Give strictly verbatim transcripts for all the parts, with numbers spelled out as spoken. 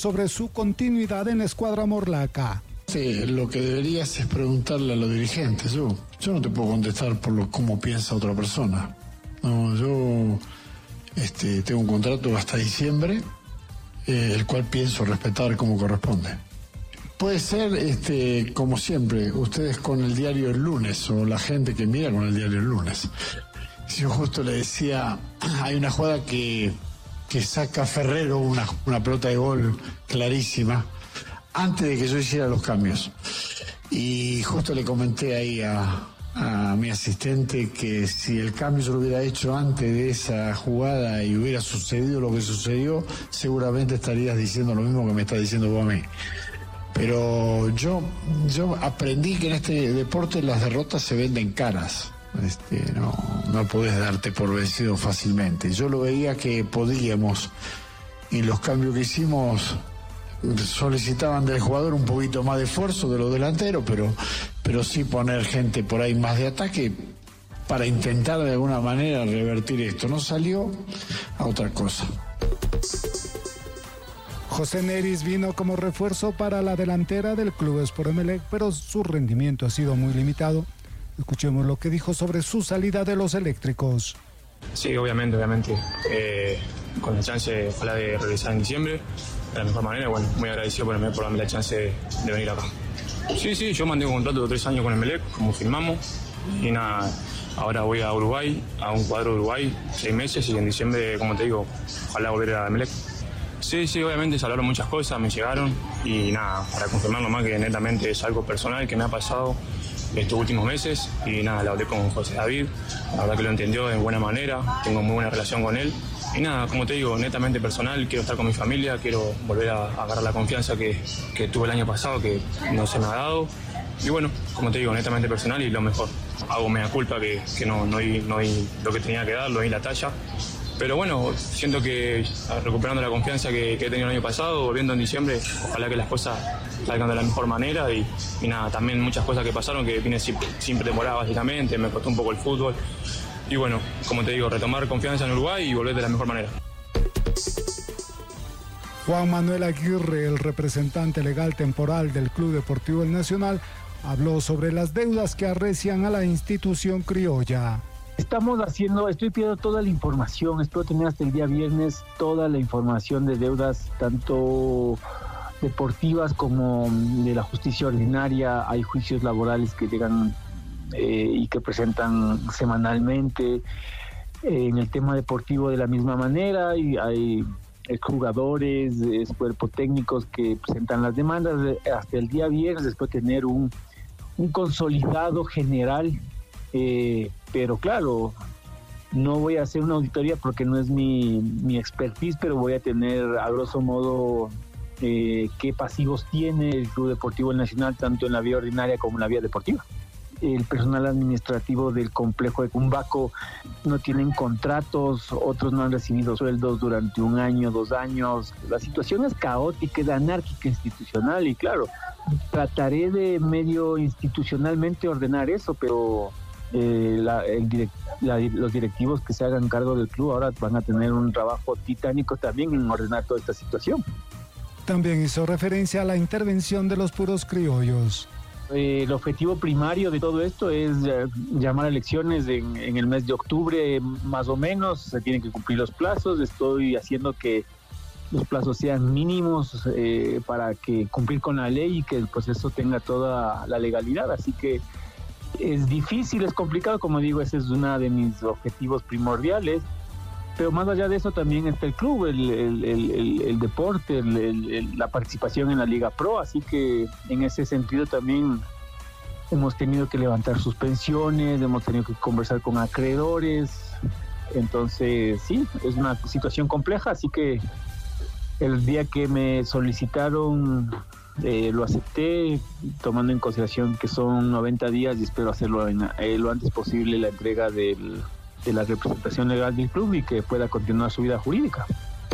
sobre su continuidad en la escuadra morlaca. Sí, lo que deberías es preguntarle a los dirigentes. Yo, yo no te puedo contestar por lo, cómo piensa otra persona. No, yo este, tengo un contrato hasta diciembre, eh, el cual pienso respetar como corresponde. Puede ser, este, como siempre, ustedes con el diario el lunes, o la gente que mira con el diario el lunes. Yo justo le decía, hay una jugada que, que saca Ferrero, una, una pelota de gol clarísima, antes de que yo hiciera los cambios. Y justo le comenté ahí a, a mi asistente que si el cambio yo lo hubiera hecho antes de esa jugada y hubiera sucedido lo que sucedió, seguramente estarías diciendo lo mismo que me estás diciendo vos a mí. Pero yo, yo aprendí que en este deporte las derrotas se venden caras. Este, no, no podés darte por vencido fácilmente. Yo lo veía que podíamos, y los cambios que hicimos solicitaban del jugador un poquito más de esfuerzo de los delanteros, pero, pero sí poner gente por ahí más de ataque para intentar de alguna manera revertir esto. No salió a otra cosa. José Neris vino como refuerzo para la delantera del Club Sport Emelec, pero su rendimiento ha sido muy limitado. Escuchemos lo que dijo sobre su salida de los eléctricos. Sí, obviamente, obviamente. Eh, con la chance, ojalá de regresar en diciembre de la mejor manera. Bueno, muy agradecido por, por darme la chance de, de venir acá. Sí, sí, yo mantengo un contrato de tres años con Emelec, como firmamos. Y nada, ahora voy a Uruguay, a un cuadro de Uruguay, seis meses, y en diciembre, como te digo, ojalá volver a Emelec. Sí, sí, obviamente se hablaron muchas cosas, me llegaron y nada, para confirmar nomás que netamente es algo personal que me ha pasado estos últimos meses y nada, le hablé con José David, la verdad que lo entendió de buena manera, tengo muy buena relación con él y nada, como te digo, netamente personal, quiero estar con mi familia, quiero volver a, a agarrar la confianza que, que tuve el año pasado, que no se me ha dado y bueno, como te digo, netamente personal y lo mejor, hago mea culpa que, que no, no, di, no di lo que tenía que dar, no di la talla. Pero bueno, siento que recuperando la confianza que, que he tenido el año pasado, volviendo en diciembre, ojalá que las cosas salgan de la mejor manera y, y nada, también muchas cosas que pasaron que vine sin, sin pretemporada básicamente, me costó un poco el fútbol y bueno, como te digo, retomar confianza en Uruguay y volver de la mejor manera. Juan Manuel Aguirre, el representante legal temporal del Club Deportivo El Nacional, habló sobre las deudas que arrecian a la institución criolla. Estamos haciendo, estoy pidiendo toda la información, espero tener hasta el día viernes toda la información de deudas, tanto deportivas como de la justicia ordinaria. Hay juicios laborales que llegan eh, y que presentan semanalmente. Eh, en el tema deportivo de la misma manera, y hay jugadores, cuerpos técnicos que presentan las demandas. Hasta el día viernes después de tener un, un consolidado general. Eh, pero claro, no voy a hacer una auditoría porque no es mi, mi expertise, pero voy a tener a grosso modo eh, qué pasivos tiene el Club Deportivo El Nacional, tanto en la vía ordinaria como en la vía deportiva. El personal administrativo del complejo de Cumbaco no tienen contratos, otros no han recibido sueldos durante un año, dos años. La situación es caótica, es anárquica institucional y claro, trataré de medio institucionalmente ordenar eso, pero Eh, la, el direct, la, los directivos que se hagan cargo del club ahora van a tener un trabajo titánico también en ordenar toda esta situación. También hizo referencia a la intervención de los puros criollos. Eh, el objetivo primario de todo esto es eh, llamar a elecciones en, en el mes de octubre más o menos, se tienen que cumplir los plazos, estoy haciendo que los plazos sean mínimos eh, para que cumplir con la ley y que el proceso tenga toda la legalidad, así que es difícil, es complicado, como digo, ese es uno de mis objetivos primordiales, pero más allá de eso también está el club, el, el, el, el, el deporte, el, el, la participación en la Liga Pro, así que en ese sentido también hemos tenido que levantar suspensiones, hemos tenido que conversar con acreedores, entonces sí, es una situación compleja, así que el día que me solicitaron Eh, lo acepté, tomando en consideración que son noventa días y espero hacerlo en, eh, lo antes posible la entrega del, de la representación legal del club y que pueda continuar su vida jurídica.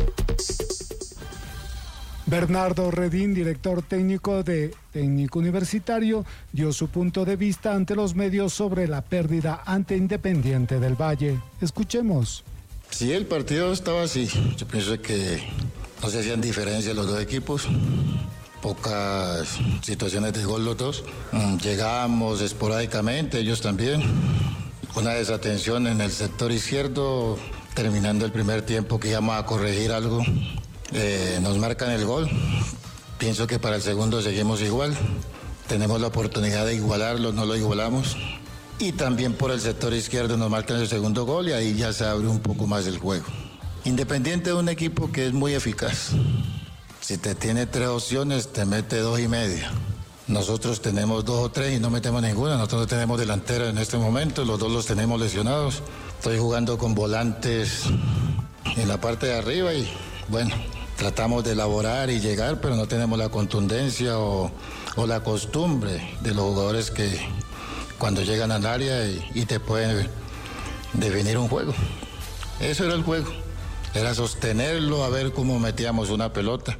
Bernardo Redín, director técnico de Técnico Universitario, dio su punto de vista ante los medios sobre la pérdida ante Independiente del Valle. Escuchemos. Si el partido estaba así, yo pienso que No se hacían diferencia los dos equipos. Pocas situaciones de gol los dos. Llegábamos esporádicamente, ellos también. Una desatención en el sector izquierdo, terminando el primer tiempo que íbamos a corregir algo. Eh, nos marcan el gol. Pienso que para el segundo seguimos igual. Tenemos la oportunidad de igualarlo, no lo igualamos. Y también por el sector izquierdo nos marcan el segundo gol y ahí ya se abre un poco más el juego. Independiente de un equipo que es muy eficaz. Si te tiene tres opciones, te mete dos y media. Nosotros tenemos dos o tres y no metemos ninguna. Nosotros no tenemos delantera en este momento, los dos los tenemos lesionados. Estoy jugando con volantes en la parte de arriba y bueno, tratamos de elaborar y llegar, pero no tenemos la contundencia o, o la costumbre de los jugadores que cuando llegan al área y, y te pueden definir un juego. Eso era el juego, era sostenerlo, a ver cómo metíamos una pelota.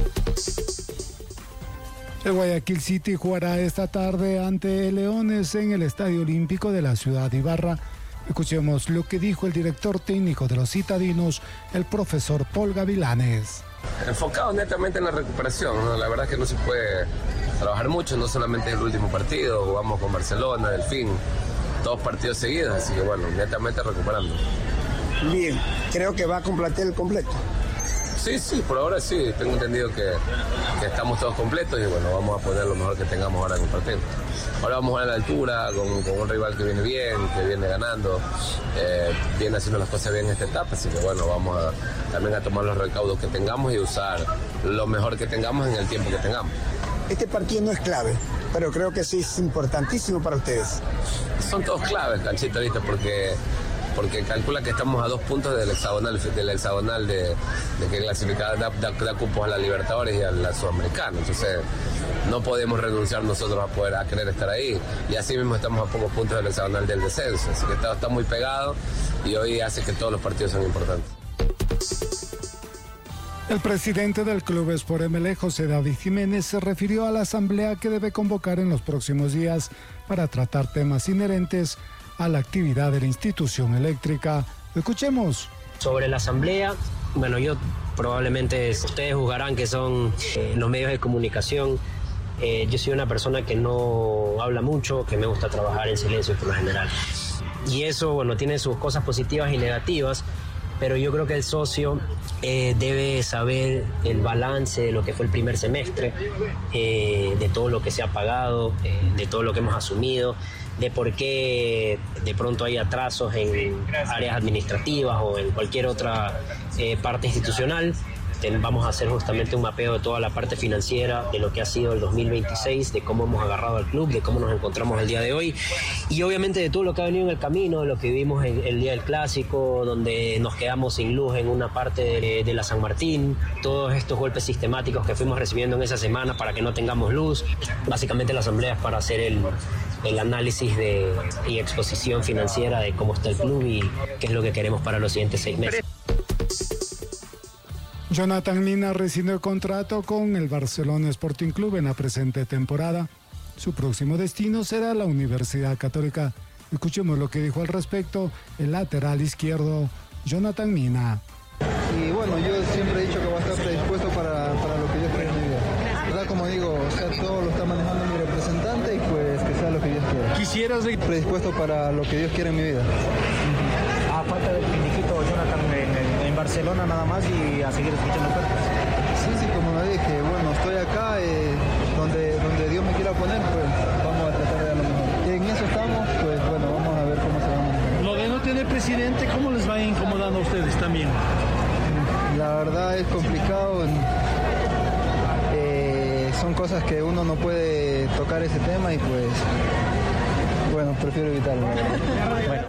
El Guayaquil City jugará esta tarde ante Leones en el Estadio Olímpico de la ciudad de Ibarra. Escuchemos lo que dijo el director técnico de los citadinos, el profesor Paul Gavilanes. Enfocado netamente en la recuperación, ¿no? La verdad es que no se puede trabajar mucho, no solamente el último partido, jugamos con Barcelona, Delfín, dos partidos seguidos, así que bueno, netamente recuperando. Bien, creo que va con plantel completo. Sí, sí, por ahora sí, tengo entendido que, que estamos todos completos y bueno, vamos a poner lo mejor que tengamos ahora en el partido. Ahora vamos a jugar a la altura, con, con un rival que viene bien, que viene ganando, eh, viene haciendo las cosas bien en esta etapa, así que bueno, vamos a, también a tomar los recaudos que tengamos y usar lo mejor que tengamos en el tiempo que tengamos. Este partido no es clave, pero creo que sí es importantísimo para ustedes. Son todos claves, Canchito, ¿viste? Porque... porque calcula que estamos a dos puntos del hexagonal, del hexagonal de, de que clasificada da, da, da cupos a la Libertadores y a la Sudamericana. Entonces no podemos renunciar nosotros a poder a querer estar ahí. Y así mismo estamos a pocos puntos del hexagonal del descenso. Así que está, está muy pegado y hoy hace que todos los partidos son importantes. El presidente del Club Sport M L E, José David Jiménez, se refirió a la asamblea que debe convocar en los próximos días para tratar temas inherentes a la actividad de la institución eléctrica. Escuchemos. Sobre la asamblea, bueno, yo probablemente ustedes juzgarán que son eh, los medios de comunicación. Eh, yo soy una persona que no habla mucho, que me gusta trabajar en silencio por lo general. Y eso, bueno, tiene sus cosas positivas y negativas, pero yo creo que el socio eh, debe saber el balance de lo que fue el primer semestre, eh, de todo lo que se ha pagado, eh, de todo lo que hemos asumido, de por qué de pronto hay atrasos en áreas administrativas o en cualquier otra eh, parte institucional. Vamos a hacer justamente un mapeo de toda la parte financiera de lo que ha sido el dos mil veintiséis, de cómo hemos agarrado al club, de cómo nos encontramos el día de hoy y obviamente de todo lo que ha venido en el camino, de lo que vivimos en el día del clásico, donde nos quedamos sin luz en una parte de, de la San Martín, todos estos golpes sistemáticos que fuimos recibiendo en esa semana para que no tengamos luz. Básicamente la asamblea es para hacer el, el análisis de, y exposición financiera de cómo está el club y qué es lo que queremos para los siguientes seis meses. Jonathan Mina rescindió el contrato con el Barcelona Sporting Club en la presente temporada. Su próximo destino será la Universidad Católica. Escuchemos lo que dijo al respecto el lateral izquierdo, Jonathan Mina. Y bueno, yo siempre he dicho que voy a estar predispuesto para, para lo que Dios quiera en mi vida. ¿Verdad? Como digo, o sea, todo lo está manejando mi representante y pues que sea lo que Dios quiera. ¿Quisieras ir predispuesto para lo que Dios quiera en mi vida? A falta del finiquito, Jonathan, en, en Barcelona nada más y a seguir escuchando ofertas. Sí, sí, como lo dije, bueno, estoy acá, eh, donde, donde Dios me quiera poner, pues vamos a tratar de dar lo mejor. Y en eso estamos, pues bueno, vamos a ver cómo se va a manejar. Lo de no tener presidente, ¿cómo les va incomodando a ustedes también? La verdad es complicado. Eh, son cosas que uno no puede tocar ese tema y pues, bueno, prefiero evitarlo. Bueno.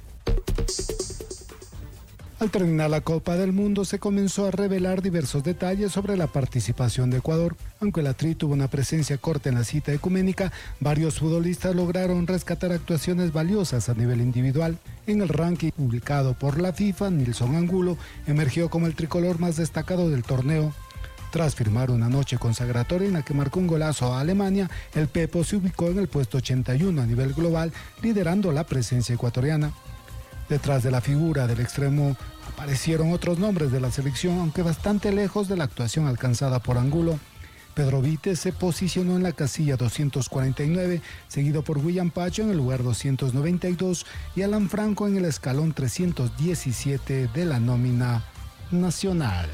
Al terminar la Copa del Mundo se comenzó a revelar diversos detalles sobre la participación de Ecuador. Aunque la Tri tuvo una presencia corta en la cita ecuménica, varios futbolistas lograron rescatar actuaciones valiosas a nivel individual. En el ranking publicado por la FIFA, Nilson Angulo emergió como el tricolor más destacado del torneo. Tras firmar una noche consagratoria en la que marcó un golazo a Alemania, el Pepo se ubicó en el puesto ochenta y uno a nivel global, liderando la presencia ecuatoriana. Detrás de la figura del extremo aparecieron otros nombres de la selección, aunque bastante lejos de la actuación alcanzada por Angulo. Pedro Vites se posicionó en la casilla doscientos cuarenta y nueve, seguido por William Pacho en el lugar doscientos noventa y dos y Alan Franco en el escalón trescientos diecisiete de la nómina nacional.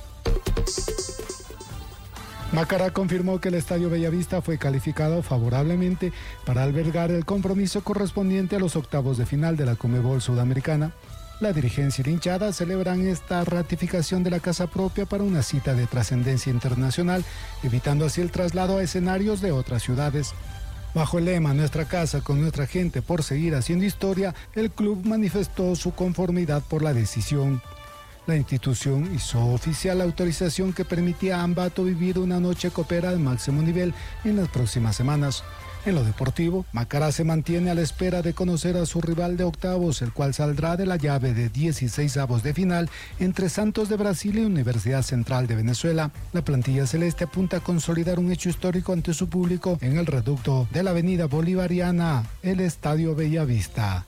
Macará confirmó que el Estadio Bellavista fue calificado favorablemente para albergar el compromiso correspondiente a los octavos de final de la Conmebol Sudamericana. La dirigencia y la hinchada celebran esta ratificación de la casa propia para una cita de trascendencia internacional, evitando así el traslado a escenarios de otras ciudades. Bajo el lema "Nuestra casa con nuestra gente por seguir haciendo historia", el club manifestó su conformidad por la decisión. La institución hizo oficial la autorización que permitía a Ambato vivir una noche copera de máximo nivel en las próximas semanas. En lo deportivo, Macará se mantiene a la espera de conocer a su rival de octavos, el cual saldrá de la llave de dieciseisavos de final entre Santos de Brasil y Universidad Central de Venezuela. La plantilla celeste apunta a consolidar un hecho histórico ante su público en el reducto de la Avenida Bolivariana, el Estadio Bellavista.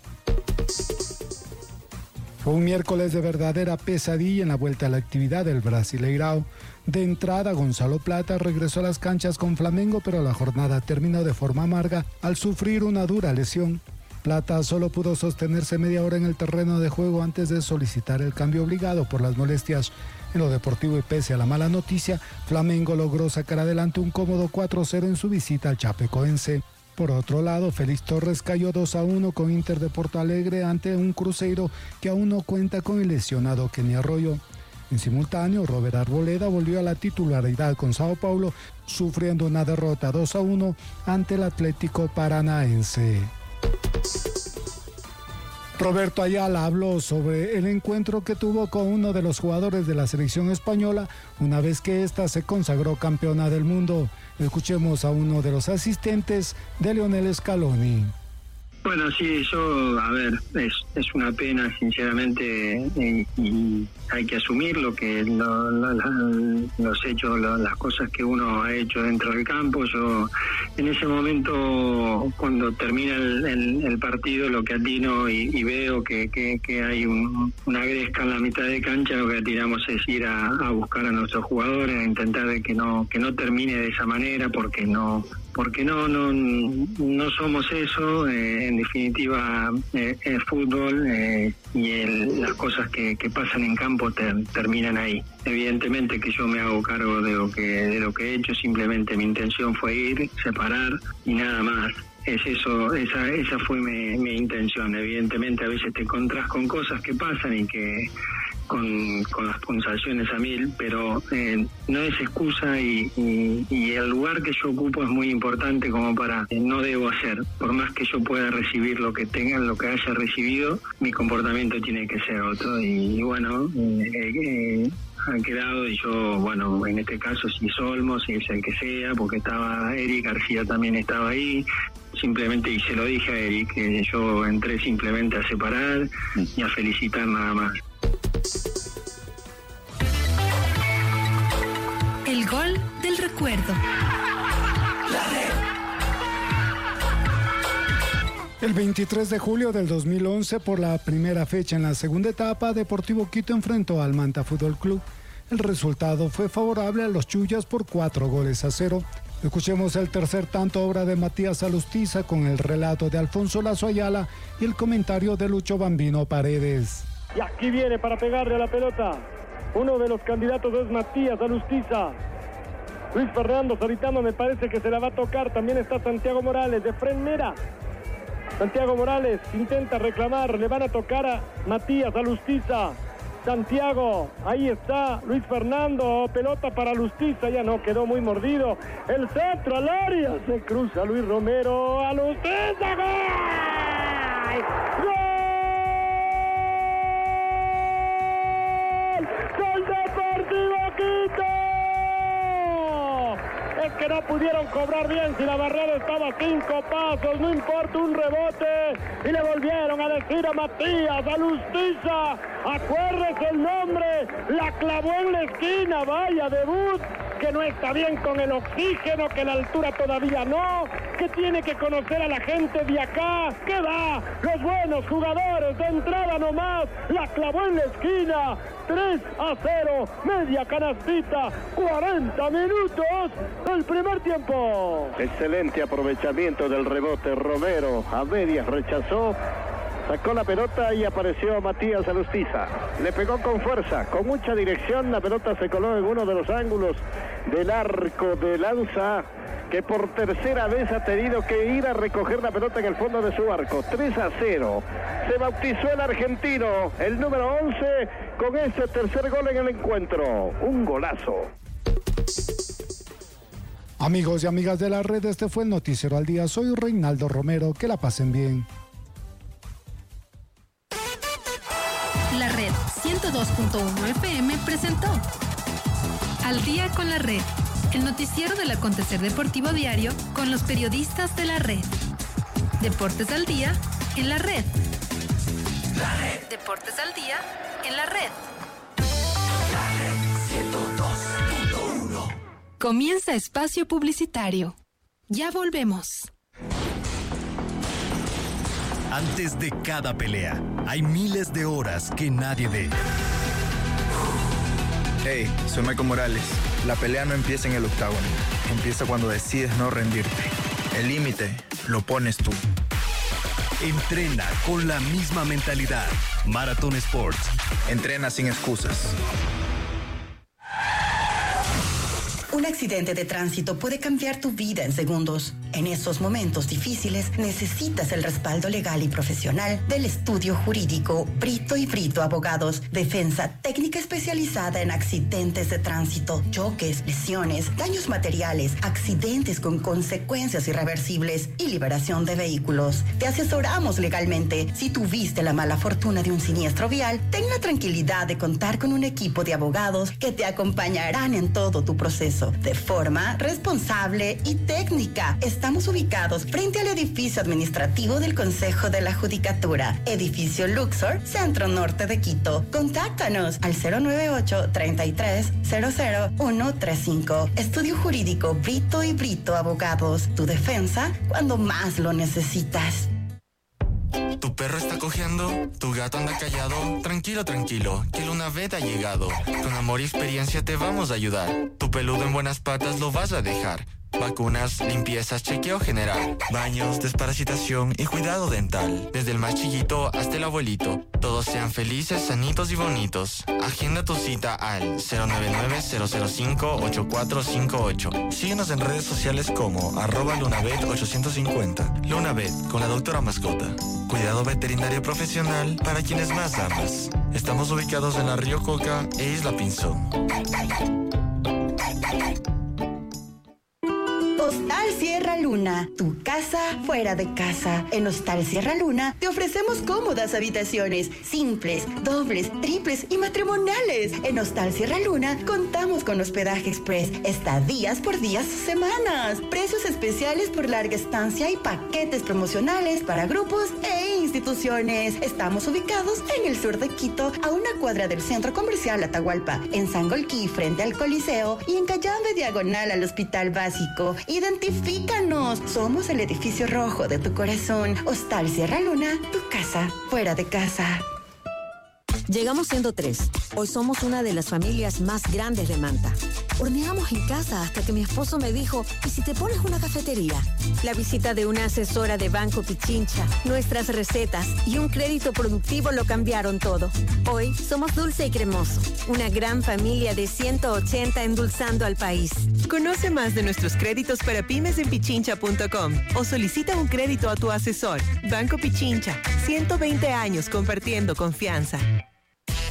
Fue un miércoles de verdadera pesadilla en la vuelta a la actividad del Brasileirao. De entrada, Gonzalo Plata regresó a las canchas con Flamengo, pero la jornada terminó de forma amarga al sufrir una dura lesión. Plata solo pudo sostenerse media hora en el terreno de juego antes de solicitar el cambio obligado por las molestias. En lo deportivo y pese a la mala noticia, Flamengo logró sacar adelante un cómodo cuatro cero en su visita al Chapecoense. Por otro lado, Félix Torres cayó dos a uno con Inter de Porto Alegre ante un Cruzeiro que aún no cuenta con el lesionado Kenny Arroyo. En simultáneo, Robert Arboleda volvió a la titularidad con Sao Paulo, sufriendo una derrota dos a uno ante el Atlético Paranaense. Roberto Ayala habló sobre el encuentro que tuvo con uno de los jugadores de la selección española una vez que ésta se consagró campeona del mundo. Escuchemos a uno de los asistentes de Lionel Scaloni. Bueno, sí, yo, a ver, es, es una pena, sinceramente, y, y hay que asumir lo que lo, lo, lo, los hechos, lo, las cosas que uno ha hecho dentro del campo. Yo, en ese momento, cuando termina el, el, el partido, lo que atino y, y veo que, que, que hay un, una gresca en la mitad de cancha, lo que atinamos es ir a, a buscar a nuestros jugadores, a intentar de que no que no termine de esa manera, porque no porque no no no somos eso. Eh, en definitiva, eh, el fútbol eh, y el, las cosas que, que pasan en campo ter, terminan ahí. Evidentemente que yo me hago cargo de lo que de lo que he hecho. Simplemente mi intención fue ir, separar y nada más. Es eso, esa esa fue mi, mi intención. Evidentemente a veces te encontrás con cosas que pasan y que con, con las pulsaciones a mil, pero eh, no es excusa y, y, y el lugar que yo ocupo es muy importante como para eh, no debo hacer. Por más que yo pueda recibir lo que tenga, lo que haya recibido, mi comportamiento tiene que ser otro. Y, y bueno, eh, eh, han quedado, y yo, bueno, en este caso si Olmos, si es el que sea, porque estaba Eric García también estaba ahí. Simplemente, y se lo dije a Eric, que yo entré simplemente a separar y a felicitar nada más. El gol del recuerdo. El veintitrés de julio del dos mil once, por la primera fecha en la segunda etapa, Deportivo Quito enfrentó al Manta Fútbol Club. El resultado fue favorable a los Chuyas por cuatro goles a cero. Escuchemos el tercer tanto, obra de Matías Alustiza, con el relato de Alfonso Lazo Ayala y el comentario de Lucho Bambino Paredes. Y aquí viene para pegarle a la pelota. Uno de los candidatos es Matías Alustiza. Luis Fernando Saritano me parece que se la va a tocar. También está Santiago Morales de Fren Mera. Santiago Morales intenta reclamar. Le van a tocar a Matías Alustiza. Santiago, ahí está Luis Fernando, pelota para Alustiza, ya no, quedó muy mordido. El centro al área, se cruza Luis Romero. Alustiza, ¡gol! ¡Gol! ¡Gol Deportivo Quito! Es que no pudieron cobrar bien, si la barrera estaba a cinco pasos, no importa, un rebote, y le volvieron a decir a Matías Alustiza, acuérdese el nombre, la clavó en la esquina, vaya debut que no está bien con el oxígeno, que la altura todavía no, que tiene que conocer a la gente de acá, que va, los buenos jugadores de entrada nomás, la clavó en la esquina, tres a cero, media canastita, cuarenta minutos del primer tiempo. Excelente aprovechamiento del rebote, Romero a medias rechazó, sacó la pelota y apareció Matías Alustiza. Le pegó con fuerza, con mucha dirección, la pelota se coló en uno de los ángulos del arco de Lanza, que por tercera vez ha tenido que ir a recoger la pelota en el fondo de su arco. tres a cero. Se bautizó el argentino, el número once, con ese tercer gol en el encuentro. Un golazo. Amigos y amigas de la red, este fue el Noticiero al Día. Soy Reinaldo Romero. Que la pasen bien. La Red ciento dos punto uno F M presentó Al Día con la Red, el noticiero del acontecer deportivo diario con los periodistas de la red. Deportes al día en la red. La red. Deportes al día en la red. La red ciento dos punto uno. Comienza espacio publicitario. Ya volvemos. Antes de cada pelea, hay miles de horas que nadie ve. Hey, soy Michael Morales. La pelea no empieza en el octágono. Empieza cuando decides no rendirte. El límite lo pones tú. Entrena con la misma mentalidad. Marathon Sports. Entrena sin excusas. Un accidente de tránsito puede cambiar tu vida en segundos. En esos momentos difíciles necesitas el respaldo legal y profesional del estudio jurídico Brito y Brito Abogados. Defensa técnica especializada en accidentes de tránsito, choques, lesiones, daños materiales, accidentes con consecuencias irreversibles y liberación de vehículos. Te asesoramos legalmente. Si tuviste la mala fortuna de un siniestro vial, ten la tranquilidad de contar con un equipo de abogados que te acompañarán en todo tu proceso de forma responsable y técnica. Estamos ubicados frente al edificio administrativo del Consejo de la Judicatura, edificio Luxor, Centro Norte de Quito. Contáctanos al cero nueve ocho, treinta y tres, cero cero uno tres cinco. Estudio Jurídico Brito y Brito Abogados. Tu defensa cuando más lo necesitas. ¿Tu perro está cojeando? ¿Tu gato anda callado? Tranquilo, tranquilo, que Lunavet ha llegado. Con amor y experiencia te vamos a ayudar. Tu peludo en buenas patas lo vas a dejar. Vacunas, limpiezas, chequeo general, baños, desparasitación y cuidado dental. Desde el más chiquito hasta el abuelito. Todos sean felices, sanitos y bonitos. Agenda tu cita al cero nueve nueve, cero cero cinco, ocho cuatro cinco ocho. Síguenos en redes sociales como arroba Lunavet ochocientos cincuenta. Lunavet, con la doctora mascota. Cuidado veterinario profesional para quienes más amas. Estamos ubicados en la Río Coca e Isla Pinzón. Hostal Sierra Luna, tu casa fuera de casa. En Hostal Sierra Luna te ofrecemos cómodas habitaciones, simples, dobles, triples y matrimoniales. En Hostal Sierra Luna contamos con hospedaje express, estadías por días o semanas, precios especiales por larga estancia y paquetes promocionales para grupos e instituciones. Estamos ubicados en el sur de Quito, a una cuadra del Centro Comercial Atahualpa, en Sangolquí frente al Coliseo y en Cayambe diagonal al Hospital Básico. Identifícanos. Somos el edificio rojo de tu corazón. Hostal Sierra Luna, tu casa fuera de casa. Llegamos siendo tres. Hoy somos una de las familias más grandes de Manta. Horneamos en casa hasta que mi esposo me dijo, ¿y si te pones una cafetería? La visita de una asesora de Banco Pichincha, nuestras recetas y un crédito productivo lo cambiaron todo. Hoy somos Dulce y Cremoso, una gran familia de ciento ochenta endulzando al país. Conoce más de nuestros créditos para pymes en pichincha punto com o solicita un crédito a tu asesor. Banco Pichincha, ciento veinte años compartiendo confianza.